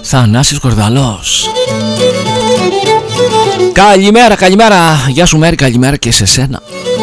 Θανάσης Κορδαλός. Καλημέρα, καλημέρα. Γεια σου Μέρη, καλημέρα και σε σένα.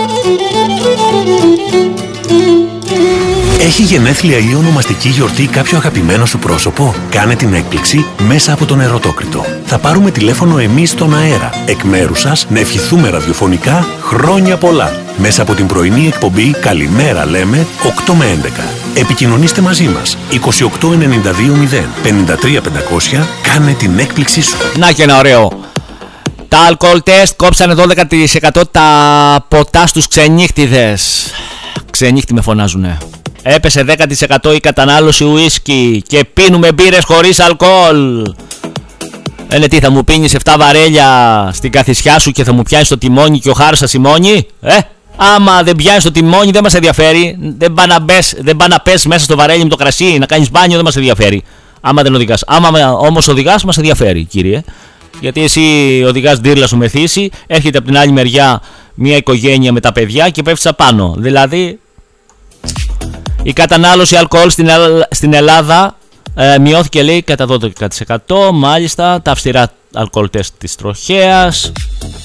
Έχει γενέθλια ή ονομαστική γιορτή κάποιο αγαπημένο σου πρόσωπο? Κάνε την έκπληξη μέσα από τον Ερωτόκριτο. Θα πάρουμε τηλέφωνο εμείς στον αέρα, εκ μέρους σας, να ευχηθούμε ραδιοφωνικά χρόνια πολλά. Μέσα από την πρωινή εκπομπή «Καλημέρα λέμε» 8 με 11. Επικοινωνήστε μαζί μας 28920 53500. Κάνε την έκπληξή σου. Να και ένα ωραίο. Τα αλκοόλ τεστ κόψανε 12% τα ποτά στους ξενύχτιδες. Ξενύχτη με φωνάζουνε. Έπεσε 10% η κατανάλωση ουίσκι και πίνουμε μπύρες χωρίς αλκοόλ. Τι θα μου πίνεις 7 βαρέλια στην καθισιά σου και θα μου πιάνεις το τιμόνι και ο χάρος θα σημώνει? Άμα δεν πιάνεις το τιμόνι δεν μας ενδιαφέρει. Δεν πά να πες μέσα στο βαρέλι με το κρασί, να κάνεις μπάνιο, δεν μας ενδιαφέρει. Άμα δεν οδηγάς. Άμα όμως οδηγάς μας ενδιαφέρει, κύριε. Γιατί εσύ οδηγάς ντύρλα σου μεθύσει, έρχεται από την άλλη μεριά μια οικογένεια με τα παιδιά και πέφτεις απάνω. Δηλαδή, η κατανάλωση αλκοόλ στην Ελλάδα μειώθηκε, λέει, κατά 12%. Μάλιστα, τα αυστηρά αλκοόλ τεστ της τροχέας.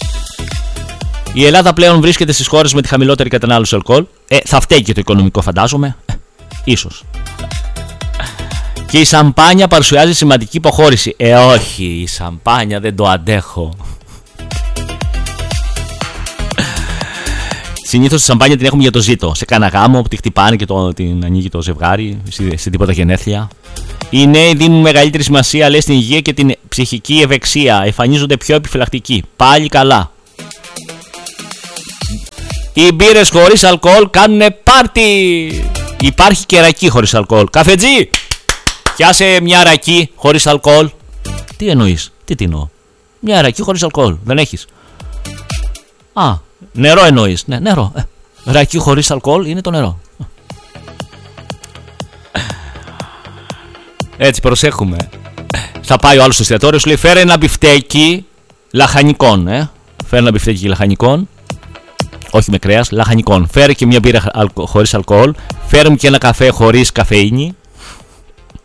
Η Ελλάδα πλέον βρίσκεται στις χώρες με τη χαμηλότερη κατανάλωση αλκοόλ. Θα φταίει και το οικονομικό, φαντάζομαι. Ίσως. Και η σαμπάνια παρουσιάζει σημαντική υποχώρηση. Όχι, η σαμπάνια δεν το αντέχω. Συνήθως τη σαμπάνια την έχουμε για το ζήτο. Σε κάνα γάμο που τη χτυπάνε και την ανοίγει το ζευγάρι, σε τίποτα γενέθλια. Οι νέοι δίνουν μεγαλύτερη σημασία, λέει, στην υγεία και την ψυχική ευεξία. Εμφανίζονται πιο επιφυλακτικοί. Πάλι καλά. Οι μπύρες χωρίς αλκοόλ κάνουνε πάρτι. Υπάρχει και ρακί χωρίς αλκοόλ. Καφετζή! Πιάσε μια ρακί χωρίς αλκοόλ. Τι εννοείς? Τι εννοώ? Μια ρακί χωρίς αλκοόλ. Δεν έχεις? Νερό εννοείς? Ναι, νερό. Ρακί χωρίς αλκοόλ είναι το νερό. Έτσι, προσέχουμε. Θα πάει ο άλλος στο εστιατόριο, σου λέει φέρε ένα μπιφτέκι λαχανικών. Φέρε ένα μπιφτέκι λαχανικών. Όχι με κρέας, λαχανικών. Φέρε και μια μπύρα χωρίς αλκοόλ. Φέρε μου και ένα καφέ χωρίς καφεΐνη.